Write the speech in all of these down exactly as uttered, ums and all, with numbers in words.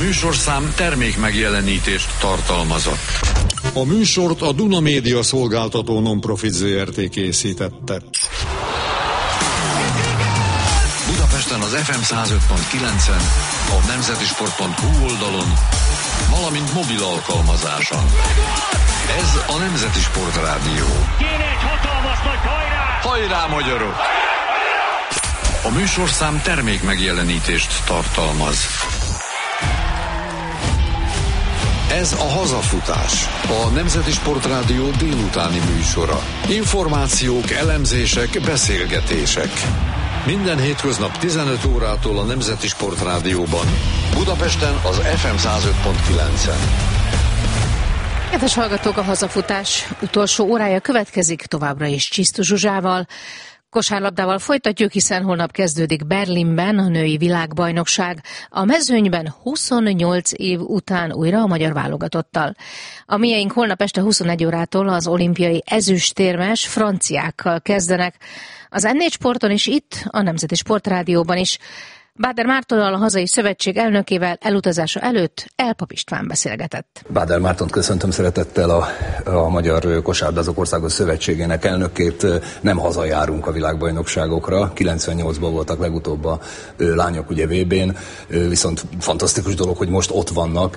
műsorszám termék megjelenítést tartalmazott. A műsort a Duna Média Szolgáltató Nonprofit zé er té készítette. Budapesten az ef em száz öt pont kilencen, a nemzetisport pont hu oldalon, valamint mobil alkalmazáson. Ez a Nemzeti Sport Rádió. Kéne egy hatalmas nagy hajrá! Hajrá, magyarok! A műsorszám termék megjelenítést tartalmaz. Ez a Hazafutás, a Nemzeti Sport Rádió délutáni műsora. Információk, elemzések, beszélgetések. Minden hétköznap tizenöt órától a Nemzeti Sport Rádióban. Budapesten az ef em száz öt pont kilencen. Kedves hallgatók, a Hazafutás utolsó órája következik, továbbra is Csisztus Zsuzsával. Kosárlabdával folytatjuk, hiszen holnap kezdődik Berlinben a női világbajnokság. A mezőnyben huszonnyolc év után újra a magyar válogatottal. A miénk holnap este huszonegy órától az olimpiai ezüstérmes franciákkal kezdenek. Az en négy Sporton is itt, a Nemzeti Sportrádióban is. Báder Mártonnal, a hazai szövetség elnökével elutazása előtt Elpap István beszélgetett. Báder Mártont köszöntöm szeretettel, a, a Magyar Kosárlabdázók Országos Szövetségének elnökét. Nem hazajárunk a világbajnokságokra, kilencvennyolcban voltak legutóbb a lányok ugye vé bén, viszont fantasztikus dolog, hogy most ott vannak.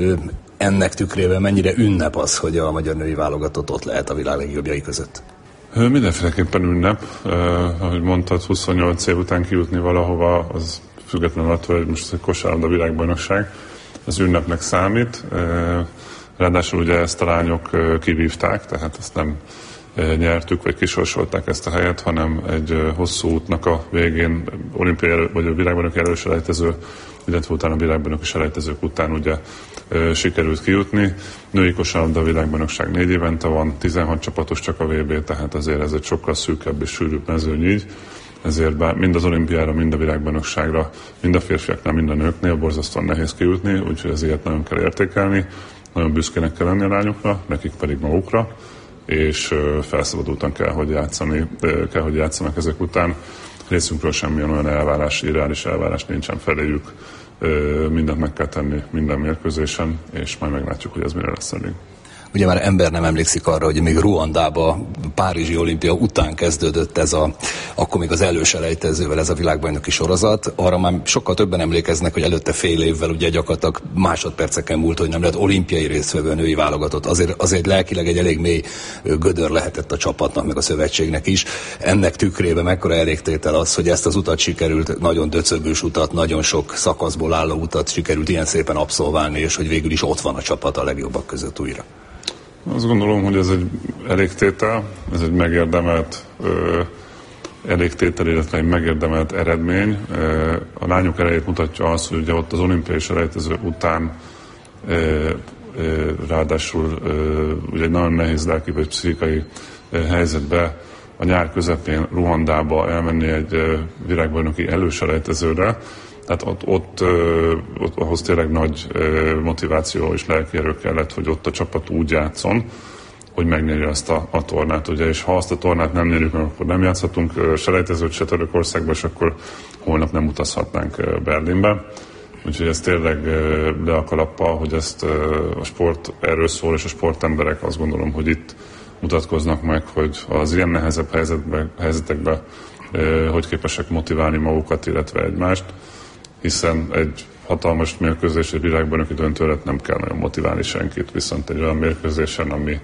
Ennek tükrében mennyire ünnep az, hogy a magyar női válogatott ott lehet a világ legjobbjai között? Mindenféleképpen ünnep. Uh, ahogy mondtad, huszonnyolc év után kijutni valahova, az függetlenül attól, hogy most egy kosárlabda világbajnokság, az ünnepnek számít. Uh, ráadásul ugye ezt a lányok uh, kivívták, tehát ezt nem uh, nyertük, vagy kisorsolták ezt a helyet, hanem egy uh, hosszú útnak a végén, olimpiai elő, vagy a világbajnoki előselejtező, illetve utána a világbajnoki selejtezők után ugye e, sikerült kijutni. Női kosárlabda világbajnokság négy évente van, tizenhat csapatos csak a vé bé, tehát azért ez egy sokkal szűkebb és sűrűbb mezőny így. Ezért bár mind az olimpiára, mind a világbajnokságra, mind a férfiaknál, mind a nőknél borzasztóan nehéz kijutni, úgyhogy ezért nagyon kell értékelni, nagyon büszkének kell lenni a lányokra, nekik pedig magukra, és e, felszabadultan kell, hogy játszani, e, kell, hogy játszanak ezek után. Részünkről semmilyen olyan elvárás, irreális elvárás nincsen feléjük. Mindent meg kell tenni minden mérkőzésen, és majd meglátjuk, hogy ez mire lesz elég. Ugye már ember nem emlékszik arra, hogy még Ruandába, Párizsi olimpia után kezdődött ez a, akkor még az előselejtezővel ez a világbajnoki sorozat. Arra már sokkal többen emlékeznek, hogy előtte fél évvel ugye gyakorlatilag másodperceken múlt, hogy nem lett olimpiai résztvevő a női válogatott. Azért, azért lelkileg egy elég mély gödör lehetett a csapatnak, meg a szövetségnek is. Ennek tükrében mekkora elégtétel az, hogy ezt az utat sikerült, nagyon döcögős utat, nagyon sok szakaszból álló utat sikerült ilyen szépen abszolválni, és hogy végül is ott van a csapat a legjobbak között újra. Azt gondolom, hogy ez egy elégtétel, ez egy megérdemelt ö, elégtétel, illetve egy megérdemelt eredmény. A lányok erejét mutatja az, hogy ugye ott az olimpiai selejtező után ö, ö, ráadásul ö, ugye egy nagyon nehéz lelki vagy pszichikai helyzetbe a nyár közepén Ruandába elmenni egy világbajnoki előselejtezőre. Tehát ott, ott, ott ahhoz tényleg nagy motiváció és lelki erő kellett, hogy ott a csapat úgy játszon, hogy megnyerje azt a, a tornát. Ugye, és ha azt a tornát nem nyerjük meg, akkor nem játszhatunk selejtezőt se Törökországba, és akkor holnap nem utazhatnánk Berlinbe. Úgyhogy ez tényleg le a kalappal, hogy ezt a sport erről szól, és a sportemberek azt gondolom, hogy itt mutatkoznak meg, hogy az ilyen nehezebb helyzetbe, helyzetekben hogy képesek motiválni magukat, illetve egymást, hiszen egy hatalmas mérkőzés, egy világbajnoki döntőre nem kell nagyon motiválni senkit, viszont egy olyan mérkőzésen, ami